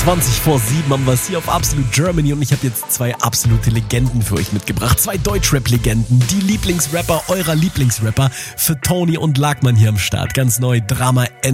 20 vor 7 haben wir es hier auf Absolute Germany und ich habe jetzt 2 absolute Legenden für euch mitgebracht. 2 Deutschrap-Legenden, die Lieblingsrapper eurer Lieblingsrapper für Tony und Lagmann hier am Start. Ganz neu, Drama